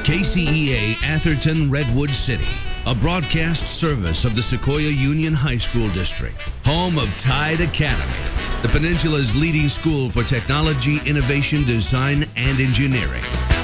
KCEA Atherton Redwood City, a broadcast service of the Sequoia Union High School District, home of Tide Academy, the Peninsula's leading school for technology, innovation, design, and engineering.